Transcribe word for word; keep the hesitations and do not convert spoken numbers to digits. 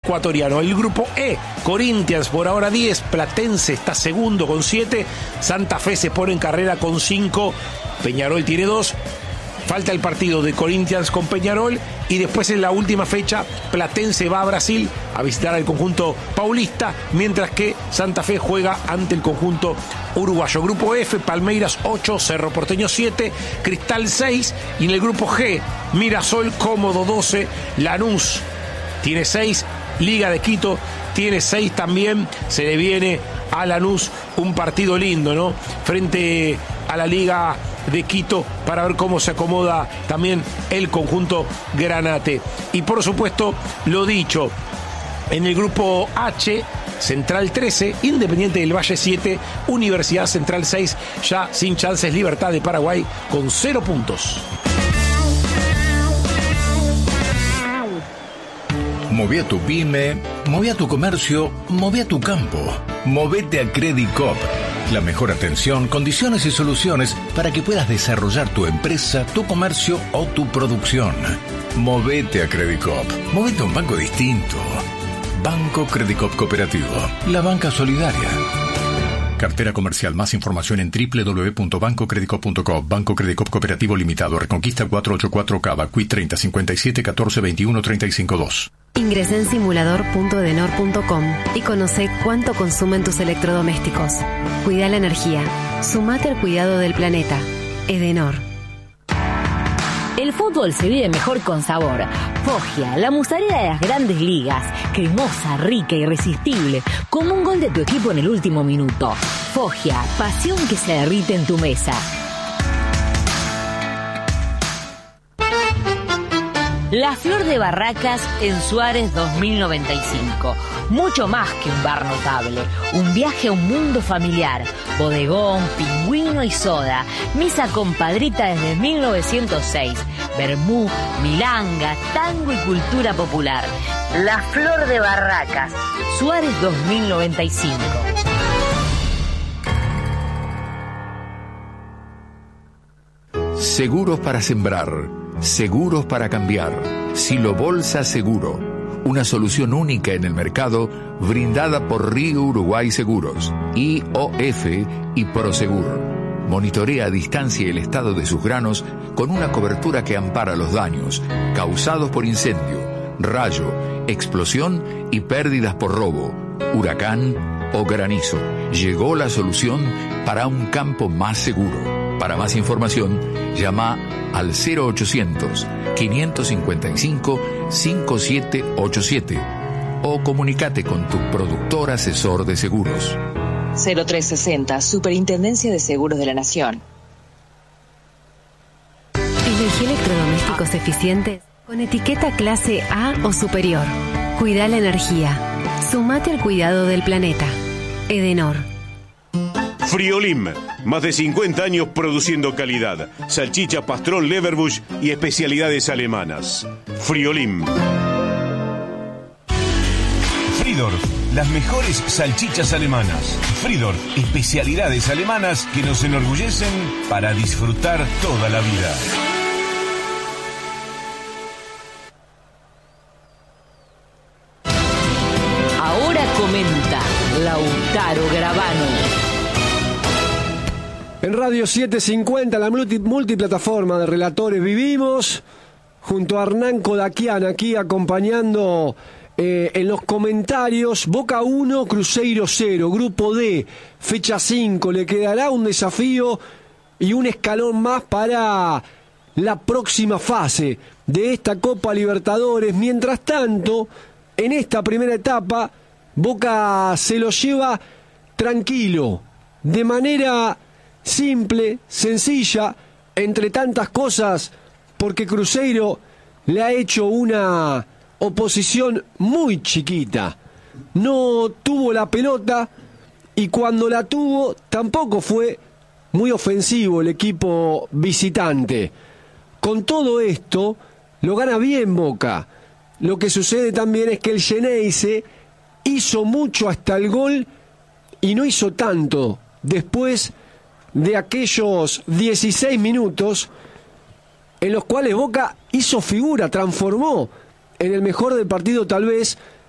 ecuatoriano. El grupo E, Corinthians por ahora diez, Platense está segundo con siete, Santa Fe se pone en carrera con cinco, Peñarol tiene dos. Falta el partido de Corinthians con Peñarol y después en la última fecha Platense va a Brasil a visitar al conjunto paulista, mientras que Santa Fe juega ante el conjunto uruguayo. Grupo F, Palmeiras ocho, Cerro Porteño siete, Cristal seis, y en el grupo G, Mirasol cómodo doce, Lanús tiene seis, Liga de Quito tiene seis también. Se le viene a Lanús un partido lindo, ¿no? Frente a la Liga de Quito, para ver cómo se acomoda también el conjunto granate. Y por supuesto, lo dicho, en el grupo H, Central trece, Independiente del Valle siete, Universidad Central seis, ya sin chances, Libertad de Paraguay con cero puntos. Moví a tu pyme, moví a tu comercio, moví a tu campo. Movete a Credit Coop. La mejor atención, condiciones y soluciones para que puedas desarrollar tu empresa, tu comercio o tu producción. Movete a Credit Coop. Movete a un banco distinto. Banco Credit Coop Cooperativo. La banca solidaria. Cartera comercial. Más información en doble u doble u doble u punto banco credit coop punto com. Banco Credit Coop Cooperativo Limitado. Reconquista cuatrocientos ochenta y cuatro Cava. Q I treinta cincuenta y siete catorce veintiuno treinta y cinco dos. Ingresá en simulador punto edenor punto com y conoce cuánto consumen tus electrodomésticos. Cuida la energía. Sumate al cuidado del planeta. Edenor. El fútbol se vive mejor con sabor. Foggia, la mozzarella de las grandes ligas. Cremosa, rica, irresistible. Como un gol de tu equipo en el último minuto. Foggia, pasión que se derrite en tu mesa. La Flor de Barracas en Suárez dos mil noventa y cinco. Mucho más que un bar notable. Un viaje a un mundo familiar. Bodegón, pingüino y soda. Misa compadrita desde mil novecientos seis. Vermú, milanga, tango y cultura popular. La Flor de Barracas. Suárez dos mil noventa y cinco. Seguros para sembrar. Seguros para cambiar. Silo Bolsa Seguro. Una solución única en el mercado brindada por Río Uruguay Seguros, I O F y Prosegur. Monitorea a distancia el estado de sus granos con una cobertura que ampara los daños causados por incendio, rayo, explosión y pérdidas por robo, huracán o granizo. Llegó la solución para un campo más seguro. Para más información, llama al cero ochocientos, quinientos cincuenta y cinco, cincuenta y siete ochenta y siete o comunícate con tu productor asesor de seguros. cero tres sesenta, Superintendencia de Seguros de la Nación. Elegí electrodomésticos eficientes con etiqueta clase A o superior. Cuida la energía. Sumate al cuidado del planeta. Edenor. Friolim, más de cincuenta años produciendo calidad, salchicha Pastrón Leverbush y especialidades alemanas. Friolim. Fridor, las mejores salchichas alemanas. Fridor, especialidades alemanas que nos enorgullecen para disfrutar toda la vida. Ahora comenta Lautaro Gravano. En Radio setecientos cincuenta, la multi, multiplataforma de relatores, vivimos junto a Hernán Kodakian aquí acompañando eh, en los comentarios. Boca uno, Cruzeiro cero, Grupo D, fecha cinco. Le quedará un desafío y un escalón más para la próxima fase de esta Copa Libertadores. Mientras tanto, en esta primera etapa, Boca se lo lleva tranquilo, de manera simple, sencilla, entre tantas cosas, porque Cruzeiro le ha hecho una oposición muy chiquita. No tuvo la pelota y cuando la tuvo tampoco fue muy ofensivo el equipo visitante. Con todo esto, lo gana bien Boca. Lo que sucede también es que el Xeneize hizo mucho hasta el gol y no hizo tanto después de aquellos dieciséis minutos en los cuales Boca hizo figura, transformó en el mejor del partido tal vez